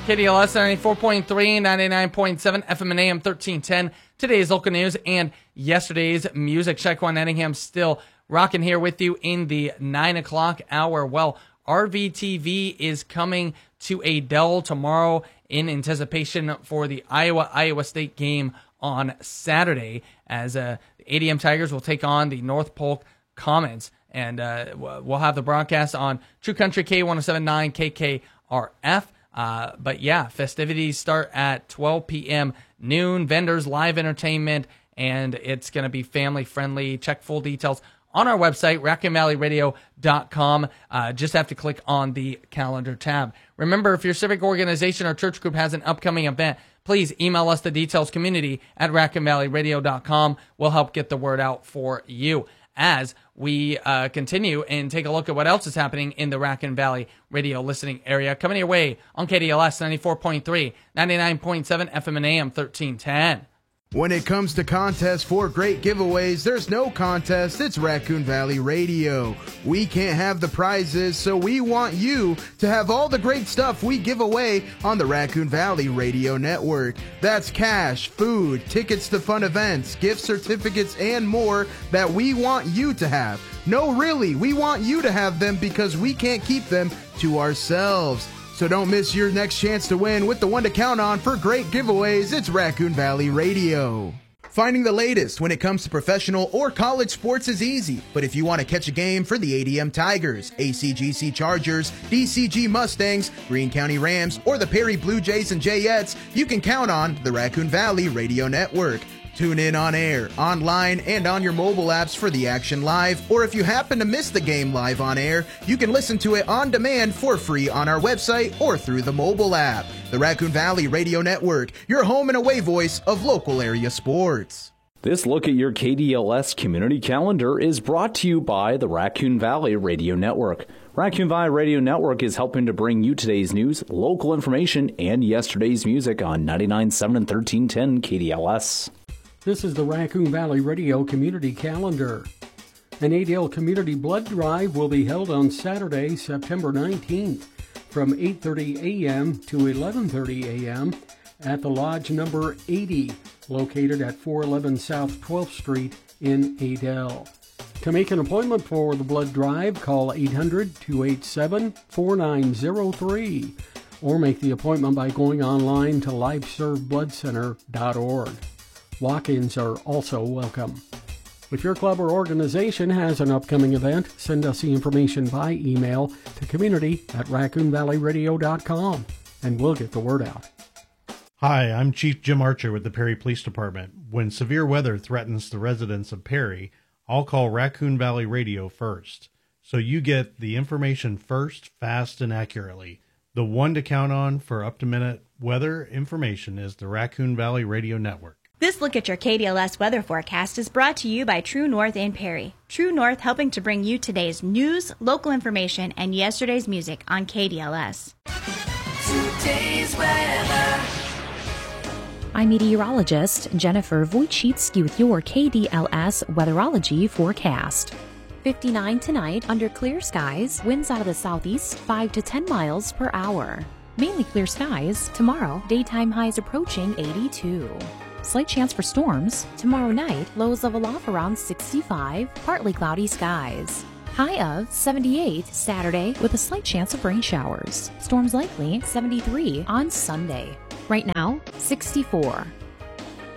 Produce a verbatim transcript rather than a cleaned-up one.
K D L S ninety-four point three, ninety-nine point seven, F M and A M thirteen ten. Today's local news and yesterday's music. Shaquan Ettingham still rocking here with you in the nine o'clock hour. Well, R V T V is coming to Adel tomorrow in anticipation for the Iowa-Iowa State game on Saturday, as uh, the A D M Tigers will take on the North Polk Comets. And uh, we'll have the broadcast on True Country K one oh seven point nine K K R F. Uh, but yeah, festivities start at twelve p.m. noon, vendors, live entertainment, and it's going to be family friendly. Check full details on our website, raccoon valley radio dot com. Uh, just have to click on the calendar tab. Remember, if your civic organization or church group has an upcoming event, please email us the details, community at raccoon valley radio dot com. We'll help get the word out for you. As we uh, continue and take a look at what else is happening in the Raccoon Valley radio listening area. Coming your way on K D L S ninety-four point three, ninety-nine point seven, F M and A M thirteen ten. When it comes to contests for great giveaways, there's no contest. It's Raccoon Valley Radio. We can't have the prizes, so we want you to have all the great stuff we give away on the Raccoon Valley Radio Network. That's cash, food, tickets to fun events, gift certificates, and more that we want you to have. No, really, we want you to have them because we can't keep them to ourselves. So don't miss your next chance to win with the one to count on for great giveaways. It's Raccoon Valley Radio. Finding the latest when it comes to professional or college sports is easy, but if you want to catch a game for the A D M Tigers, A C G C Chargers, D C G Mustangs, Greene County Rams, or the Perry Blue Jays and Jayettes, you can count on the Raccoon Valley Radio Network. Tune in on air, online, and on your mobile apps for the action live, or if you happen to miss the game live on air, you can listen to it on demand for free on our website or through the mobile app. The Raccoon Valley Radio Network, your home and away voice of local area sports. This look at your K D L S community calendar is brought to you by the Raccoon Valley Radio Network. Raccoon Valley Radio Network is helping to bring you today's news, local information, and yesterday's music on ninety-nine point seven and thirteen ten K D L S. This is the Raccoon Valley Radio Community Calendar. An A D L Community Blood Drive will be held on Saturday, September nineteenth from eight thirty a.m. to eleven thirty a.m. at the Lodge number eighty, located at four eleven South twelfth Street in Adel. To make an appointment for the blood drive, call eight hundred, two eight seven, four nine zero three or make the appointment by going online to life serve blood center dot org. Walk-ins are also welcome. If your club or organization has an upcoming event, send us the information by email to community at raccoon valley radio dot com, and we'll get the word out. Hi, I'm Chief Jim Archer with the Perry Police Department. When severe weather threatens the residents of Perry, I'll call Raccoon Valley Radio first, so you get the information first, fast, and accurately. The one to count on for up-to-minute weather information is the Raccoon Valley Radio Network. This look at your K D L S weather forecast is brought to you by True North in Perry. True North helping to bring you today's news, local information, and yesterday's music on K D L S. Today's weather. I'm meteorologist Jennifer Wojcicki with your K D L S weatherology forecast. fifty-nine tonight, under clear skies, winds out of the southeast five to ten miles per hour. Mainly clear skies. Tomorrow, daytime highs approaching eighty-two. Slight chance for storms. Tomorrow night, lows level off around sixty-five, partly cloudy skies. High of seventy-eight Saturday with a slight chance of rain showers. Storms likely seventy-three on Sunday. Right now, sixty-four.